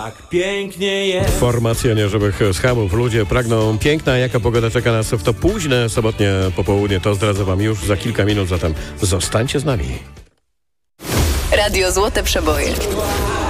Tak pięknie jest. Formacja nieżywych schamów. Ludzie pragną piękna. Jaka pogoda czeka nas w to późne sobotnie popołudnie, to zdradzę wam już za kilka minut, zatem zostańcie z nami. Radio Złote Przeboje.